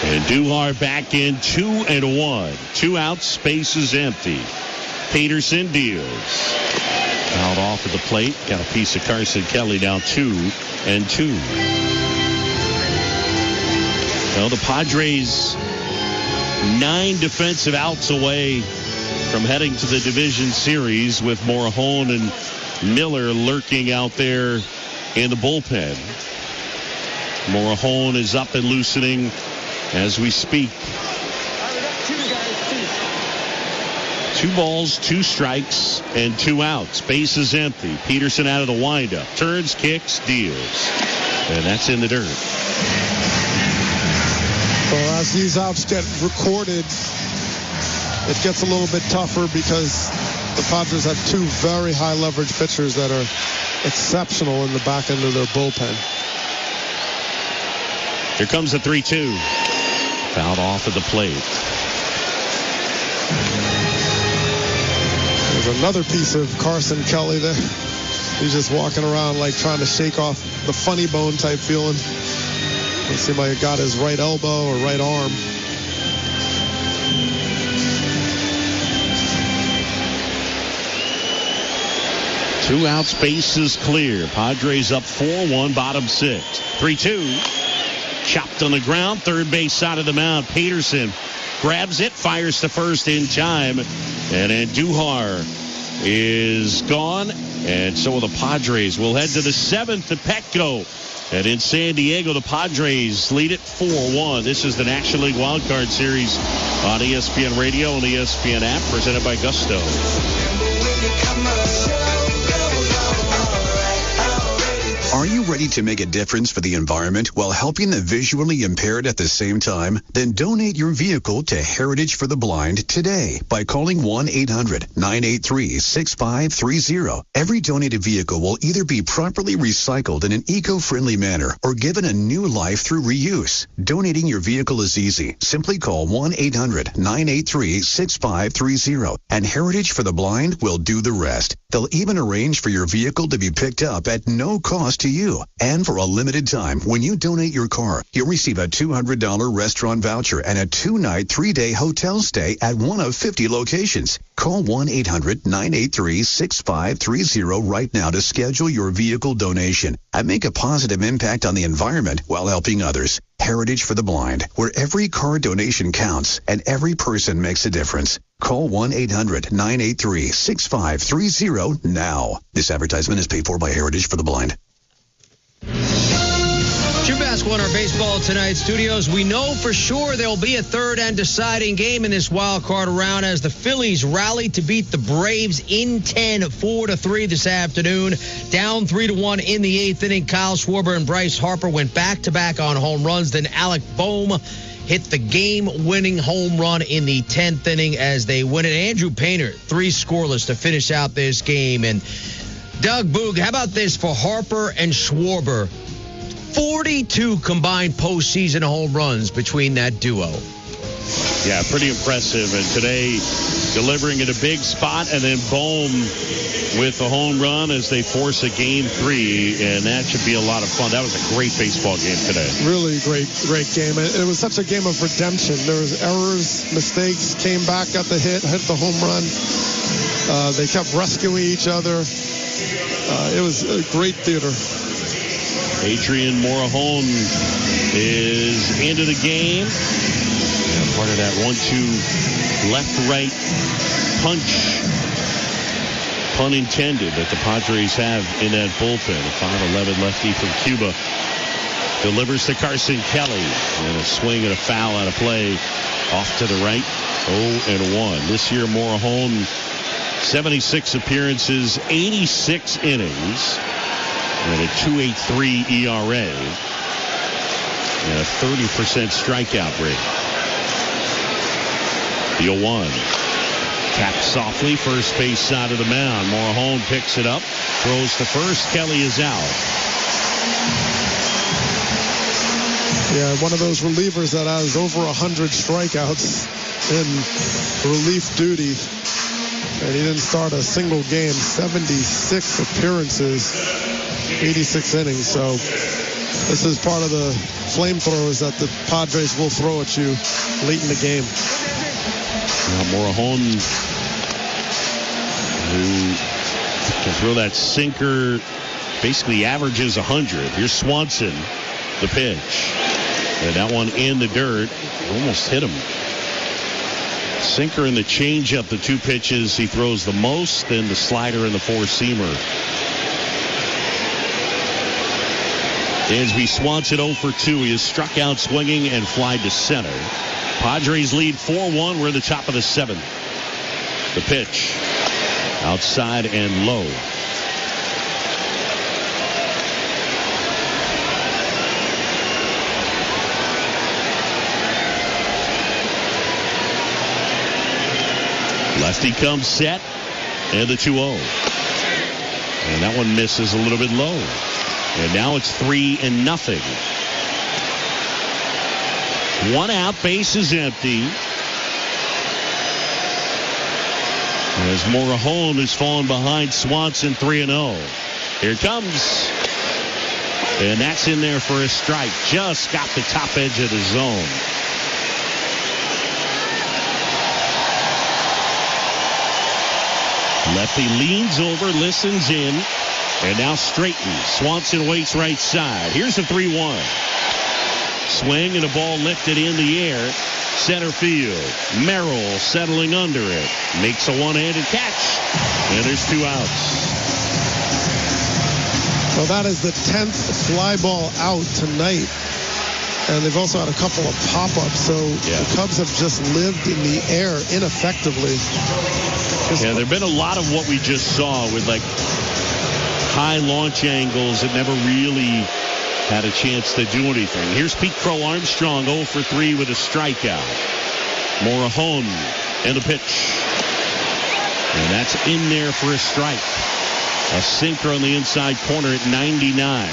And Duhar back in 2-1. 2 outs, space is empty. Peterson deals. Out off of the plate. Got a piece of Carson Kelly now 2-2. Well, the Padres 9 defensive outs away from heading to the division series with Morejon and Miller lurking out there in the bullpen. Morejon is up and loosening as we speak. 2 balls, 2 strikes, and 2 outs. Base is empty. Peterson out of the windup. Turns, kicks, deals. And that's in the dirt. Well, as these outs get recorded, it gets a little bit tougher because the Padres have 2 very high leverage pitchers that are exceptional in the back end of their bullpen. Here comes the 3-2. Fouled off at the plate. There's another piece of Carson Kelly there. He's just walking around like trying to shake off the funny bone type feeling. Let's see if he got his right elbow or right arm. Two outs, base is clear. Padres up 4-1, bottom 6. 3-2. Chopped on the ground, third base side of the mound. Peterson grabs it, fires to first in time. And Andujar is gone. And so will the Padres. We'll head to the 7th at Petco. And in San Diego, the Padres lead it 4-1. This is the National League Wild Card Series on ESPN Radio and the ESPN app, presented by Gusto. Are you ready to make a difference for the environment while helping the visually impaired at the same time? Then donate your vehicle to Heritage for the Blind today by calling 1-800-983-6530. Every donated vehicle will either be properly recycled in an eco-friendly manner or given a new life through reuse. Donating your vehicle is easy. Simply call 1-800-983-6530 and Heritage for the Blind will do the rest. They'll even arrange for your vehicle to be picked up at no cost to you. And for a limited time, when you donate your car, you'll receive a $200 restaurant voucher and a 2-night, 3-day hotel stay at one of 50 locations. Call 1-800-983-6530 right now to schedule your vehicle donation and make a positive impact on the environment while helping others. Heritage for the Blind, where every car donation counts and every person makes a difference. Call 1-800-983-6530 now. This advertisement is paid for by Heritage for the Blind. True Basketball in our baseball tonight studios. We know for sure there will be a third and deciding game in this wild card round as the Phillies rally to beat the Braves in 10, 4-3 this afternoon. Down 3-1 in the 8th inning. Kyle Schwarber and Bryce Harper went back-to-back on home runs. Then Alec Boehm hit the game-winning home run in the 10th inning as they win it. Andrew Painter, 3 scoreless to finish out this game. And Doug Boog, how about this for Harper and Schwarber? 42 combined postseason home runs between that duo. Yeah, pretty impressive. And today, delivering in a big spot, and then Boehm with the home run as they force a Game 3, and that should be a lot of fun. That was a great baseball game today. Really great game. It was such a game of redemption. There was errors, mistakes, came back, got the hit the home run. They kept rescuing each other. It was a great theater. Adrian Morejon is into the game. And part of that 1-2 left-right punch, pun intended, that the Padres have in that bullpen. A 5'11 lefty from Cuba delivers to Carson Kelly. And a swing and a foul out of play off to the right. 0-1. This year, Morejon, 76 appearances, 86 innings. And a 2.83 ERA and a 30% strikeout rate. The 0-1. Tapped softly, first base side of the mound. Morejon picks it up, throws to first. Kelly is out. Yeah, one of those relievers that has over 100 strikeouts in relief duty. And he didn't start a single game. 76 appearances. 86 innings, so This is part of the flamethrowers that the Padres will throw at you late in the game. Morejon, who can throw that sinker, basically averages 100. Here's Swanson, the pitch. And that one in the dirt. Almost hit him. Sinker and the changeup, the two pitches he throws the most, then the slider and the four-seamer. Dansby Swanson 0 for 2. He is struck out swinging and fly to center. Padres lead 4-1. We're at the top of the 7th. The pitch. Outside and low. Lefty comes set. And the 2-0. And that one misses a little bit low. And now it's 3-0. 1 out, base is empty. As Morejon has fallen behind Swanson 3-0. Here it comes. And that's in there for a strike. Just got the top edge of the zone. Lefty leans over, listens in. And now straightens. Swanson waits right side. Here's the 3-1. Swing and a ball lifted in the air. Center field. Merrill settling under it. Makes a one-handed catch. And there's 2 outs. Well, that is the 10th fly ball out tonight. And they've also had a couple of pop-ups. So the Cubs have just lived in the air ineffectively. Yeah, there have been a lot of what we just saw with like high launch angles that never really had a chance to do anything. Here's Pete Crow Armstrong 0 for 3 with a strikeout. Morejon and a pitch. And that's in there for a strike. A sinker on the inside corner at 99.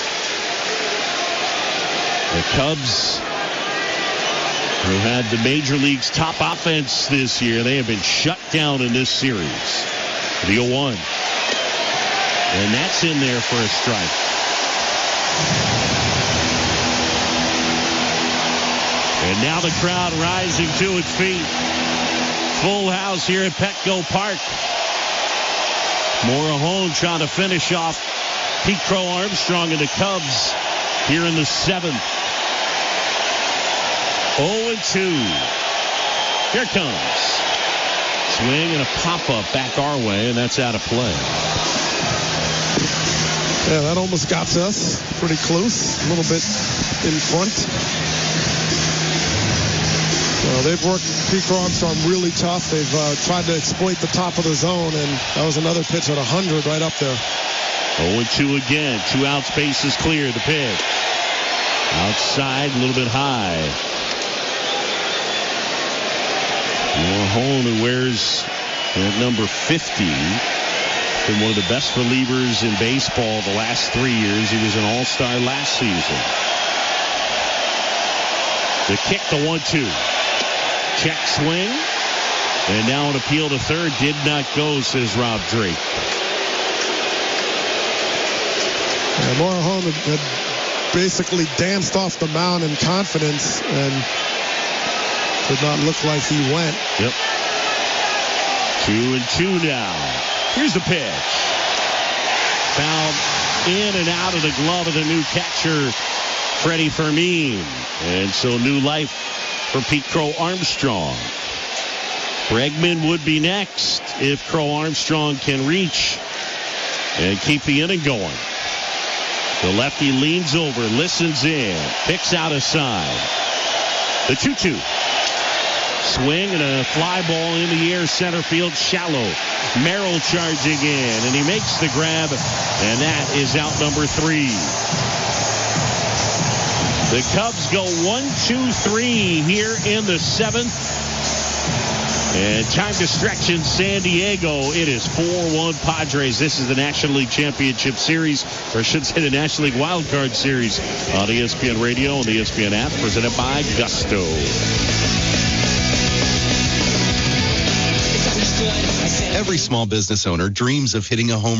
The Cubs, who had the Major League's top offense this year, they have been shut down in this series. The 0-1. And that's in there for a strike. And now the crowd rising to its feet. Full house here at Petco Park. Morejon trying to finish off Pete Crow Armstrong and the Cubs here in the 7th. 0-2. Here it comes. Swing and a pop-up back our way, and that's out of play. Yeah, that almost got to us. Pretty close. A little bit in front. Well, they've worked Pete Crow Armstrong really tough. They've tried to exploit the top of the zone, and that was another pitch at 100 right up there. 0-2 again. 2 outs, base is clear. The pitch. Outside, a little bit high. Morejon, who wears number 50, been one of the best relievers in baseball the last 3 years. He was an all-star last season. The kick, the 1-2. Check swing. And now an appeal to third. Did not go, says Rob Drake. Morejon had basically danced off the mound in confidence and did not look like he went. Yep. 2-2 now. Here's the pitch. Fouled in and out of the glove of the new catcher, Freddie Fermin. And so new life for Pete Crow Armstrong. Bregman would be next if Crow Armstrong can reach and keep the inning going. The lefty leans over, listens in, picks out a side. The 2-2. Swing and a fly ball in the air, center field, shallow. Merrill charging in, and he makes the grab, and that is out number 3. The Cubs go 1-2-3 here in the 7th. And time to stretch in San Diego. It is 4-1 Padres. This is the National League Championship Series, or I should say the National League Wild Card Series on ESPN Radio and the ESPN app, presented by Gusto. Every small business owner dreams of hitting a home run.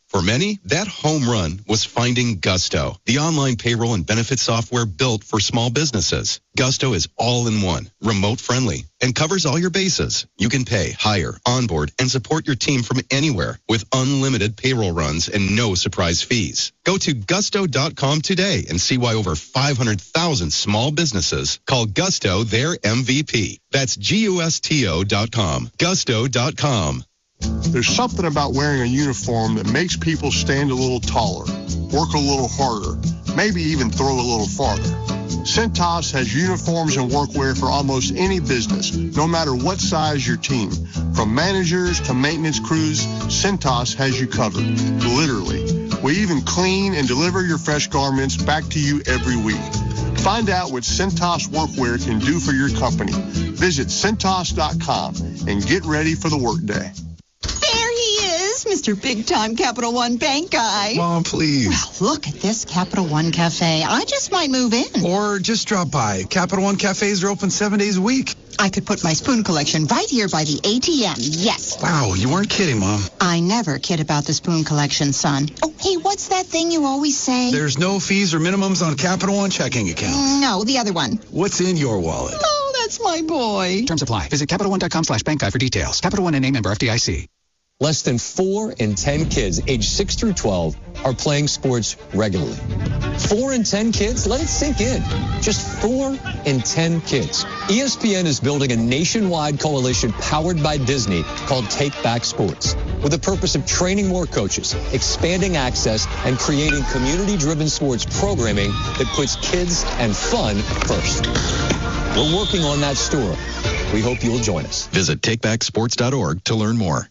For many, that home run was finding Gusto, the online payroll and benefit software built for small businesses. Gusto is all-in-one, remote-friendly, and covers all your bases. You can pay, hire, onboard, and support your team from anywhere with unlimited payroll runs and no surprise fees. Go to gusto.com today and see why over 500,000 small businesses call Gusto their MVP. That's GUSTO.com. Gusto.com. There's something about wearing a uniform that makes people stand a little taller, work a little harder, maybe even throw a little farther. Cintas has uniforms and workwear for almost any business, no matter what size your team. From managers to maintenance crews, Cintas has you covered, literally. We even clean and deliver your fresh garments back to you every week. Find out what Cintas workwear can do for your company. Visit Cintas.com and get ready for the workday. There he is, Mr. Big-Time Capital One Bank guy. Mom, please. Well, look at this Capital One Cafe. I just might move in. Or just drop by. Capital One cafes are open 7 days a week. I could put my spoon collection right here by the ATM, yes. Wow, you weren't kidding, Mom. I never kid about the spoon collection, son. Oh, hey, what's that thing you always say? There's no fees or minimums on Capital One checking accounts. No, the other one. What's in your wallet? Oh, that's my boy. Terms apply. Visit CapitalOne.com/bank guide for details. Capital One and member FDIC. Less than 4 in 10 kids aged 6 through 12 are playing sports regularly. 4 in 10 kids? Let it sink in. Just 4 in 10 kids. ESPN is building a nationwide coalition powered by Disney called Take Back Sports, with the purpose of training more coaches, expanding access, and creating community-driven sports programming that puts kids and fun first. We're working on that story. We hope you'll join us. Visit takebacksports.org to learn more.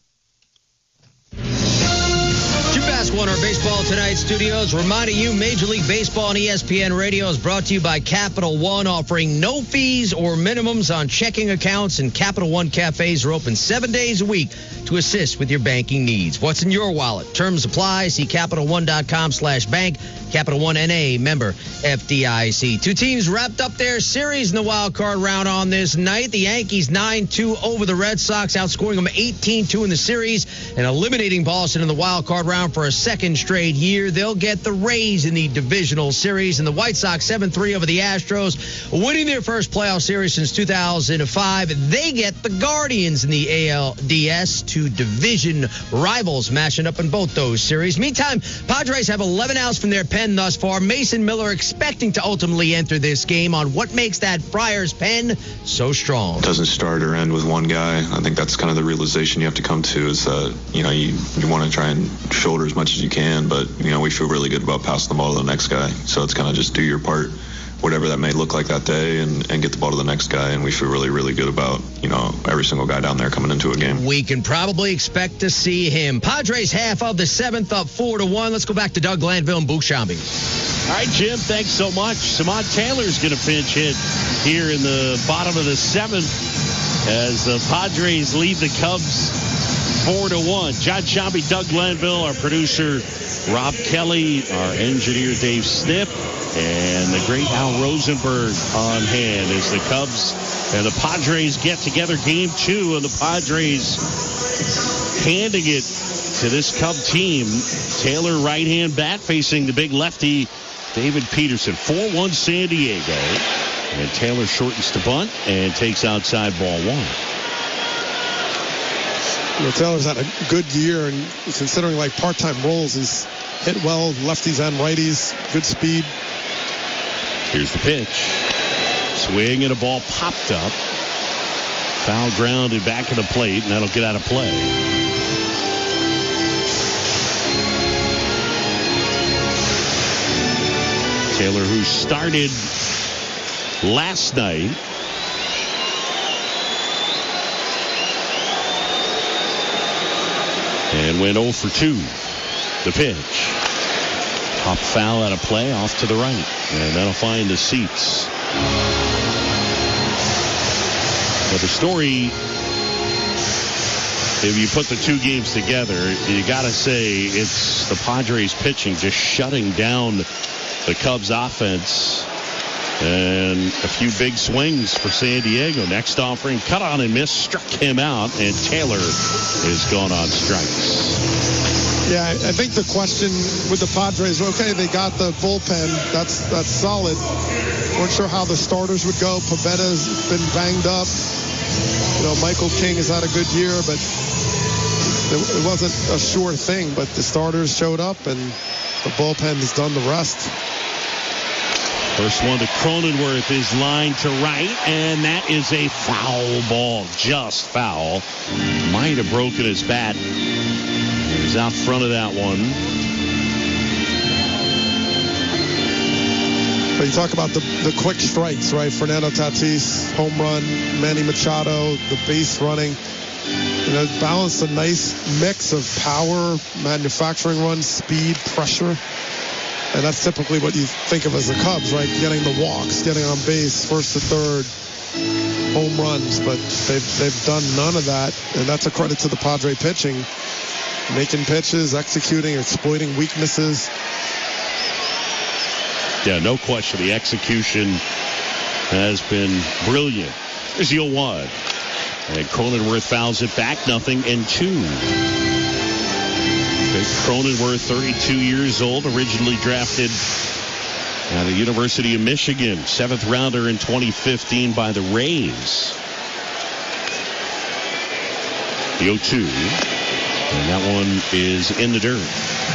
Jim Basketball in our Baseball Tonight studios, reminding you Major League Baseball and ESPN Radio is brought to you by Capital One, offering no fees or minimums on checking accounts, and Capital One cafes are open 7 days a week to assist with your banking needs. What's in your wallet? Terms apply. See CapitalOne.com/bank. Capital One NA, member FDIC. Two teams wrapped up their series in the wild card round on this night. The Yankees 9-2 over the Red Sox, outscoring them 18-2 in the series and eliminating Boston in the wild card round for a second straight year. They'll get the Rays in the divisional series, and the White Sox 7-3 over the Astros, winning their first playoff series since 2005. They get the Guardians in the ALDS, two division rivals matching up in both those series. Meantime, Padres have 11 outs from their pen thus far. Mason Miller expecting to ultimately enter this game on what makes that Friars pen so strong. It doesn't start or end with one guy. I think that's kind of the realization you have to come to, is that, you want to try and shoulder as much as you can, but, we feel really good about passing the ball to the next guy. So it's kind of just do your part, whatever that may look like that day, and get the ball to the next guy. And we feel really, really good about, every single guy down there coming into a game. We can probably expect to see him. Padres half of the seventh, up 4-1. Let's go back to Doug Glanville and Boog Sciambi. All right, Jim, thanks so much. Samad Taylor's going to pinch hit here in the bottom of the seventh as the Padres lead the Cubs 4-1. John Sciambi, Doug Glanville, our producer Rob Kelly, our engineer Dave Snip, and the great Al Rosenberg on hand as the Cubs and the Padres get together. Game 2, and the Padres handing it to this Cub team. Taylor, right-hand bat, facing the big lefty David Peterson. 4-1 San Diego. And Taylor shortens to bunt and takes outside ball one. Taylor's had a good year, and considering part-time roles, he's hit well, lefties and righties, good speed. Here's the pitch. Swing, and a ball popped up. Foul grounded back of the plate, and that'll get out of play. Taylor, who started last night, and went 0 for 2. The pitch. Pop foul out of play, off to the right. And that'll find the seats. But the story, if you put the two games together, you got to say it's the Padres pitching just shutting down the Cubs offense. And a few big swings for San Diego. Next offering, cut on and miss, struck him out, and Taylor is gone on strikes. Yeah, I think the question with the Padres, okay, they got the bullpen. That's solid. Weren't sure how the starters would go. Pavetta's been banged up. Michael King has had a good year, but it wasn't a sure thing. But the starters showed up, and the bullpen has done the rest. First one to Cronenworth is lined to right, and that is a foul ball. Just foul. Might have broken his bat. He was out front of that one. But you talk about the quick strikes, right? Fernando Tatis, home run. Manny Machado, the base running. Balanced a nice mix of power, manufacturing runs, speed, pressure. And that's typically what you think of as the Cubs, right? Getting the walks, getting on base, first to third, home runs. But they've done none of that. And that's a credit to the Padre pitching. Making pitches, executing, exploiting weaknesses. Yeah, no question. The execution has been brilliant. There's the 0-1. And Cronenworth fouls it back, 0-2. Cronenworth, 32 years old, originally drafted at the University of Michigan. 7th rounder in 2015 by the Rays. The 0-2. And that one is in the dirt.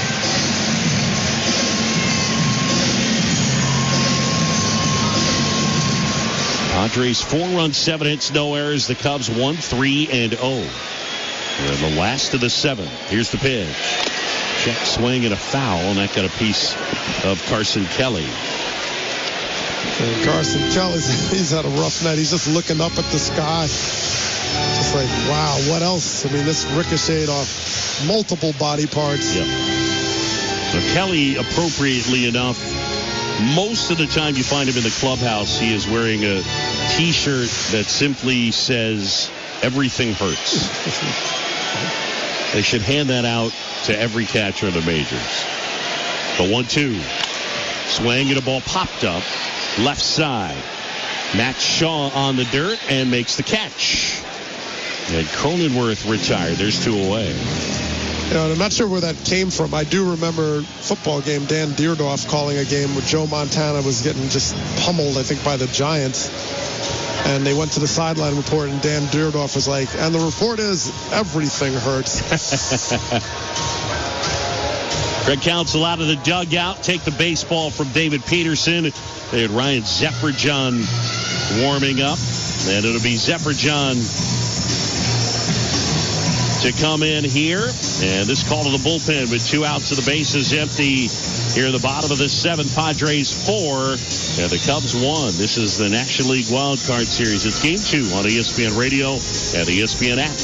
Padres 4 runs, 7 hits, no errors. The Cubs 1-3-0. And the last of the 7. Here's the pitch. Check swing and a foul, and that got a piece of Carson Kelly. And Carson Kelly, he's had a rough night. He's just looking up at the sky. Just like, wow, what else? I mean, this ricocheted off multiple body parts. Yep. So Kelly, appropriately enough, most of the time you find him in the clubhouse, he is wearing a T-shirt that simply says, "Everything hurts." They should hand that out to every catcher in the majors. The 1-2. Swing and a ball popped up. Left side. Matt Shaw on the dirt and makes the catch. And Cronenworth retired. There's 2 away. I'm not sure where that came from. I do remember a football game, Dan Dierdorf calling a game where Joe Montana was getting just pummeled, I think, by the Giants. And they went to the sideline report, and Dan Dierdorf was like, and the report is everything hurts. Greg Counsell out of the dugout. Take the baseball from David Peterson. They had Ryan Zephyr-John warming up. And it'll be Zephyr-John to come in here. And this call to the bullpen with 2 outs and the bases empty here in the bottom of the 7th. Padres 4 and the Cubs 1. This is the National League Wild Card Series. It's Game 2 on ESPN Radio and the ESPN app.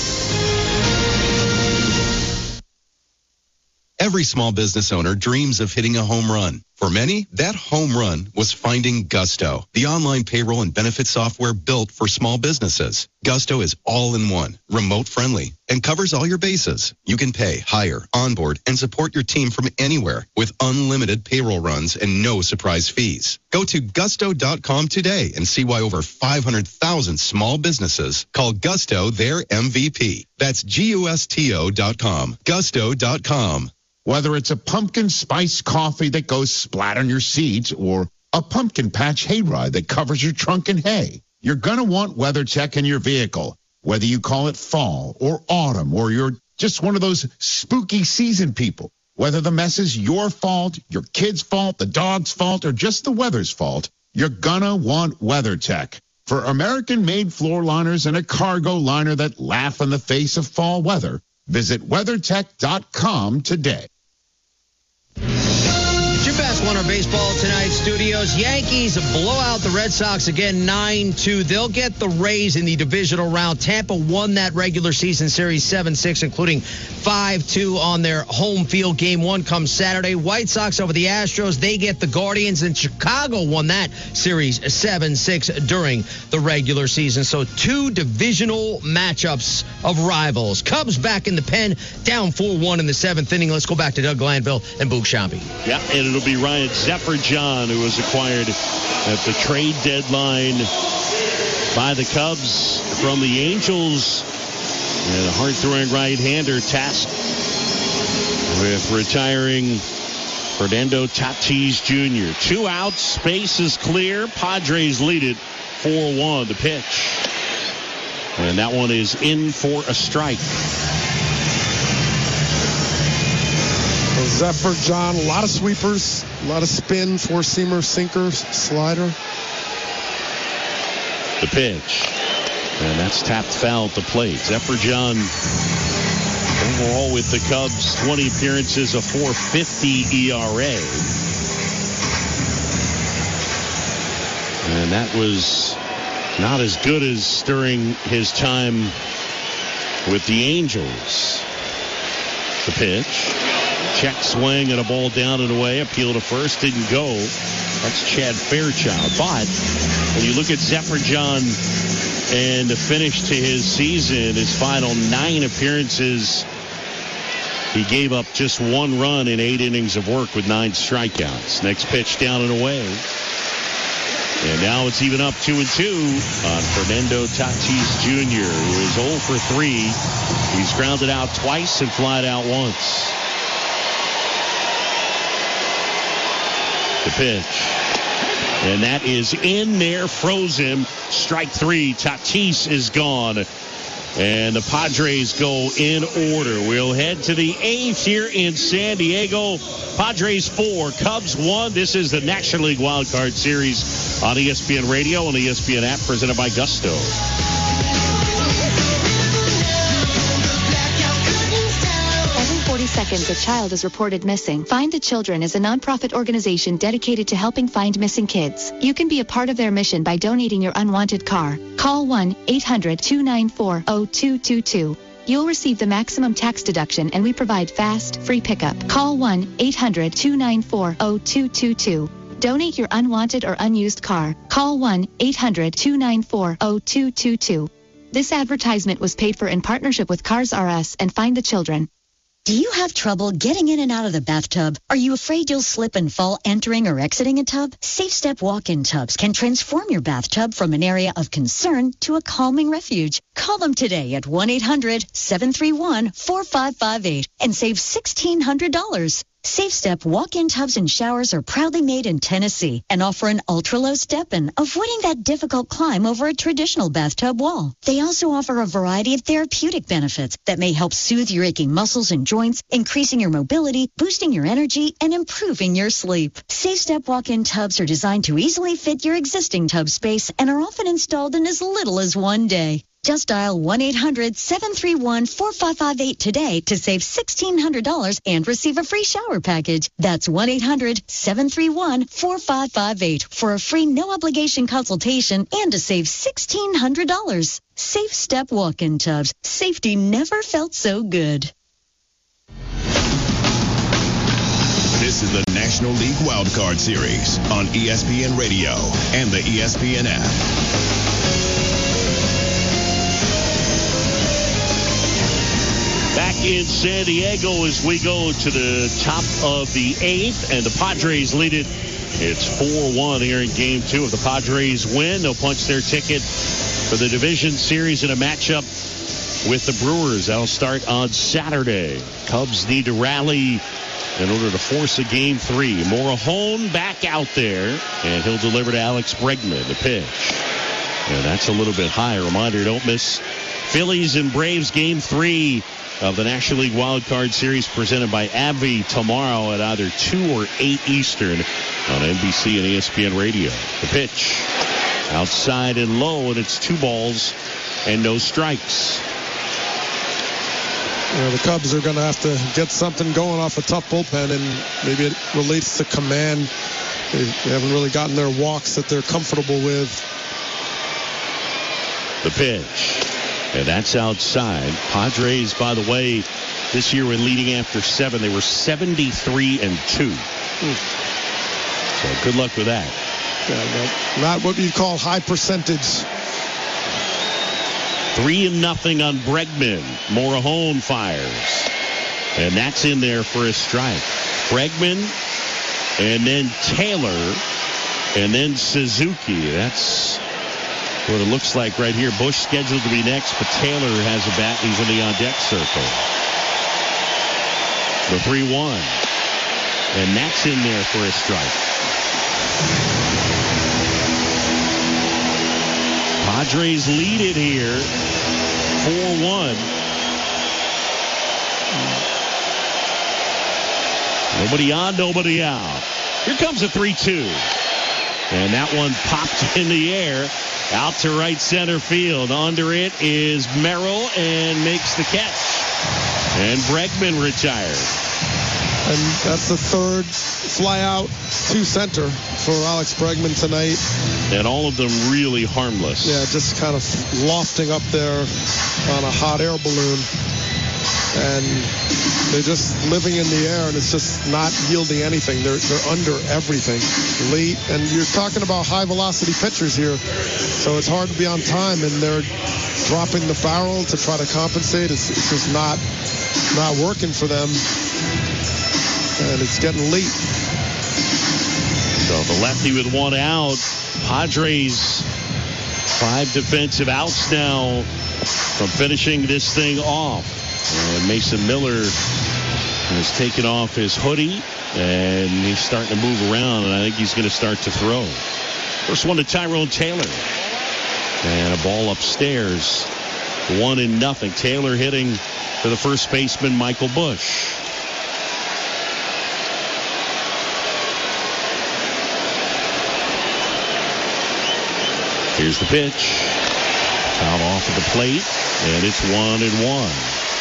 Every small business owner dreams of hitting a home run. For many, that home run was finding Gusto, the online payroll and benefit software built for small businesses. Gusto is all-in-one, remote-friendly, and covers all your bases. You can pay, hire, onboard, and support your team from anywhere with unlimited payroll runs and no surprise fees. Go to gusto.com today and see why over 500,000 small businesses call Gusto their MVP. That's GUSTO.com. Gusto.com. Whether it's a pumpkin spice coffee that goes splat on your seat or a pumpkin patch hayride that covers your trunk in hay, you're going to want WeatherTech in your vehicle. Whether you call it fall or autumn or you're just one of those spooky season people, whether the mess is your fault, your kid's fault, the dog's fault, or just the weather's fault, you're going to want WeatherTech. For American-made floor liners and a cargo liner that laugh in the face of fall weather, visit WeatherTech.com today. Jim Bass won our Baseball Tonight studios. Yankees blow out the Red Sox again 9-2. They'll get the Rays in the divisional round. Tampa won that regular season series 7-6, including 5-2 on their home field. Game 1 comes Saturday. White Sox over the Astros. They get the Guardians, and Chicago won that series 7-6 during the regular season. So 2 divisional matchups of rivals. Cubs back in the pen, down 4-1 in the 7th inning. Let's go back to Doug Glanville and Boog Sciambi. Yeah, and it'll be Ryan Zephyr-John, who was acquired at the trade deadline by the Cubs from the Angels. And a hard-throwing right-hander tasked with retiring Fernando Tatis Jr. 2 outs, space is clear. Padres lead it 4-1. The pitch. And that one is in for a strike. Zephyr John, a lot of sweepers, a lot of spin, 4-seamer, sinker, slider. The pitch. And that's tapped foul at the plate. Zephyr John, overall with the Cubs, 20 appearances, a 4.50 ERA. And that was not as good as during his time with the Angels. The pitch. Check swing and a ball down and away. Appeal to first. Didn't go. That's Chad Fairchild. But when you look at Zephyr John and the finish to his season, his final 9 appearances, he gave up just 1 run in 8 innings of work with 9 strikeouts. Next pitch down and away. And now it's even up 2-2 on Fernando Tatis Jr., who is 0 for 3. He's grounded out twice and flied out once. The pitch. And that is in there, froze him. Strike 3. Tatis is gone. And the Padres go in order. We'll head to the 8th here in San Diego. Padres 4, Cubs 1. This is the National League Wild Card Series on ESPN Radio and the ESPN app, presented by Gusto. 40 seconds, a child is reported missing. Find the Children is a nonprofit organization dedicated to helping find missing kids. You can be a part of their mission by donating your unwanted car. Call 1-800-294-0222. You'll receive the maximum tax deduction, and we provide fast, free pickup. Call 1-800-294-0222. Donate your unwanted or unused car. Call 1-800-294-0222. This advertisement was paid for in partnership with Cars R Us and Find the Children. Do you have trouble getting in and out of the bathtub? Are you afraid you'll slip and fall entering or exiting a tub? Safe Step walk-in tubs can transform your bathtub from an area of concern to a calming refuge. Call them today at 1-800-731-4558 and save $1,600. Safe Step walk-in tubs and showers are proudly made in Tennessee and offer an ultra-low step-in, avoiding that difficult climb over a traditional bathtub wall. They also offer a variety of therapeutic benefits that may help soothe your aching muscles and joints, increasing your mobility, boosting your energy, and improving your sleep. Safe Step walk-in tubs are designed to easily fit your existing tub space and are often installed in as little as 1 day. Just dial 1-800-731-4558 today to save $1,600 and receive a free shower package. That's 1-800-731-4558 for a free no-obligation consultation and to save $1,600. Safe Step walk-in tubs. Safety never felt so good. This is the National League Wild Card Series on ESPN Radio and the ESPN app. Back in San Diego as we go to the top of the 8th, and the Padres lead it. It's 4-1 here in Game 2. If the Padres win, they'll punch their ticket for the division series in a matchup with the Brewers. That'll start on Saturday. Cubs need to rally in order to force a Game 3. Morejon back out there, and he'll deliver to Alex Bregman. The pitch. And that's a little bit high. Reminder, don't miss Phillies and Braves Game 3 of the National League Wild Card Series presented by AbbVie tomorrow at either 2 or 8 Eastern on NBC and ESPN Radio. The pitch outside and low, and it's 2 balls and no strikes. The Cubs are going to have to get something going off a tough bullpen, and maybe it relates to command. They haven't really gotten their walks that they're comfortable with. The pitch. And that's outside. Padres, by the way, this year when leading after 7, they were 73-2. So good luck with that. Yeah, not what you'd call high percentage. 3-0 on Bregman. Morejon fires. And that's in there for a strike. Bregman, and then Taylor, and then Suzuki. That's what it looks like right here. Bush scheduled to be next, but Taylor has a bat. He's in the on-deck circle. The 3-1. And that's in there for a strike. Padres lead it here, 4-1. Nobody on, nobody out. Here comes a 3-2. And that one popped in the air out to right center field. Under it is Merrill and makes the catch. And Bregman retired. And that's the third fly out to center for Alex Bregman tonight. And all of them really harmless. Yeah, just kind of lofting up there on a hot air balloon. And they're just living in the air, and it's just not yielding anything. They're under everything late. And you're talking about high-velocity pitchers here, so it's hard to be on time, and they're dropping the barrel to try to compensate. It's just not working for them. And it's getting late. So the lefty with one out. Padres 5 defensive outs now from finishing this thing off. And Mason Miller has taken off his hoodie, and he's starting to move around, and I think he's going to start to throw. First one to Tyrone Taylor. And a ball upstairs. 1-0. Taylor hitting for the first baseman, Michael Busch. Here's the pitch. Foul off of the plate, and it's 1-1.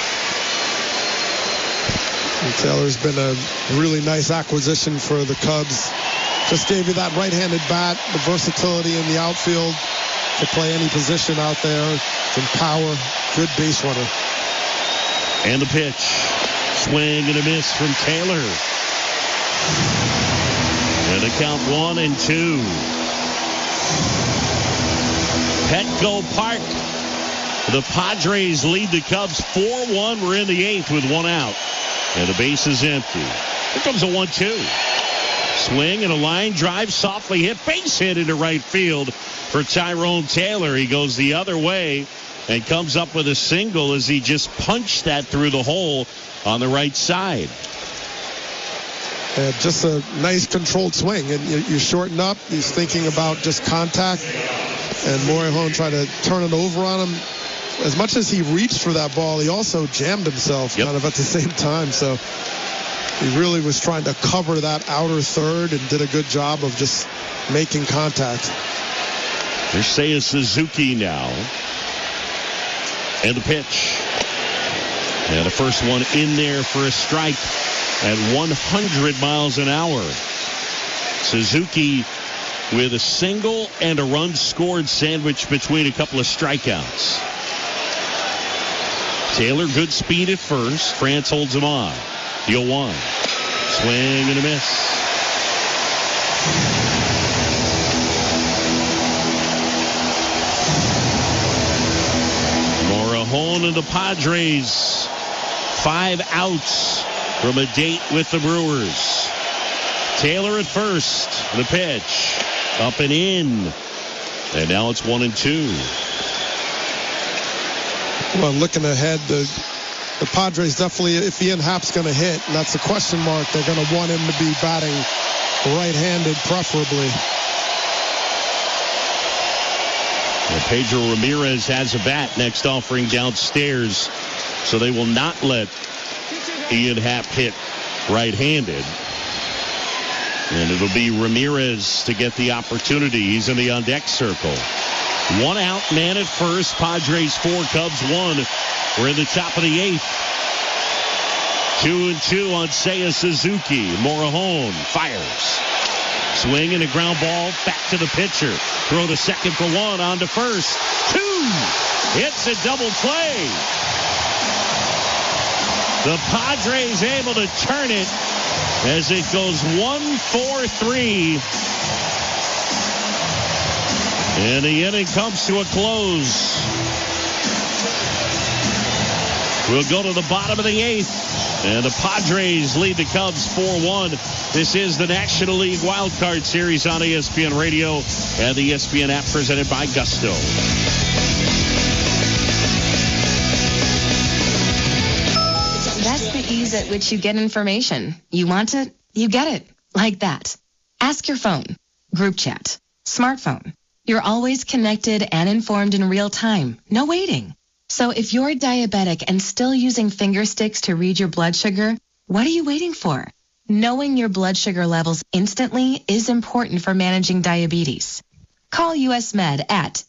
Taylor's been a really nice acquisition for the Cubs. Just gave you that right-handed bat, the versatility in the outfield to play any position out there. Some power, good base runner. And the pitch. Swing and a miss from Taylor. And the count 1-2. Petco Park. The Padres lead the Cubs 4-1. We're in the 8th with one out. And the base is empty. Here comes a 1-2. Swing and a line drive, softly hit, base hit into right field for Tyrone Taylor. He goes the other way and comes up with a single as he just punched that through the hole on the right side. Just a nice controlled swing. And you shorten up. He's thinking about just contact. And Morejon tried to turn it over on him. As much as he reached for that ball, he also jammed himself kind of at the same time. So he really was trying to cover that outer third and did a good job of just making contact. There's Seiya Suzuki now. And the pitch. And the first one in there for a strike at 100 miles an hour. Suzuki with a single and a run scored sandwiched between a couple of strikeouts. Taylor, good speed at first. France holds him on. The 0-1. Swing and a miss. Morejon and the Padres. 5 outs from a date with the Brewers. Taylor at first. The pitch. Up and in. And now it's 1-2. Well, looking ahead, the Padres definitely, if Ian Happ's going to hit, and that's a question mark, they're going to want him to be batting right-handed preferably. Well, Pedro Ramirez has a bat. Next offering downstairs. So they will not let Ian Happ hit right-handed. And it'll be Ramirez to get the opportunity. He's in the on-deck circle. 1 out, man at first. Padres 4, Cubs 1. We're in the top of the 8th. 2-2 on Seiya Suzuki. Morejon fires. Swing and a ground ball back to the pitcher. Throw to second for 1, on to first. 2. It's a double play. The Padres able to turn it as it goes 1-4-3. And the inning comes to a close. We'll go to the bottom of the 8th. And the Padres lead the Cubs 4-1. This is the National League Wild Card Series on ESPN Radio and the ESPN app presented by Gusto. That's the ease at which you get information. You want it, you get it. Like that. Ask your phone. Group chat. Smartphone. You're always connected and informed in real time. No waiting. So if you're diabetic and still using finger sticks to read your blood sugar, what are you waiting for? Knowing your blood sugar levels instantly is important for managing diabetes. Call US Med at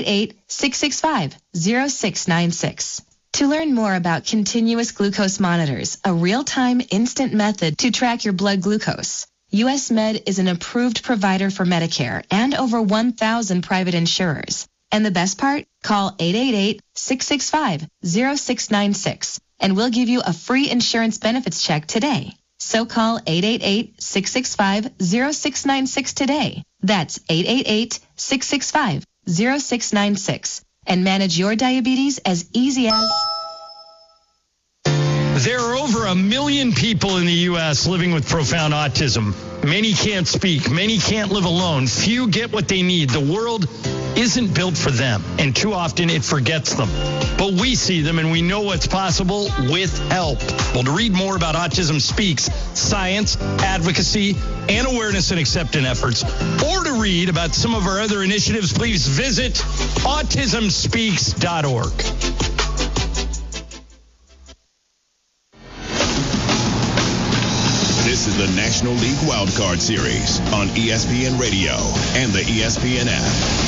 888-665-0696. To learn more about continuous glucose monitors, a real-time instant method to track your blood glucose, US Med is an approved provider for Medicare and over 1,000 private insurers. And the best part? Call 888-665-0696 and we'll give you a free insurance benefits check today. So call 888-665-0696 today. That's 888-665-0696 and manage your diabetes as easy as... There are over 1 million people in the U.S. living with profound autism. Many can't speak. Many can't live alone. Few get what they need. The world isn't built for them, and too often it forgets them. But we see them, and we know what's possible with help. Well, to read more about Autism Speaks, science, advocacy, and awareness and acceptance efforts, or to read about some of our other initiatives, please visit autismspeaks.org. This is the National League Wildcard Series on ESPN Radio and the ESPN app.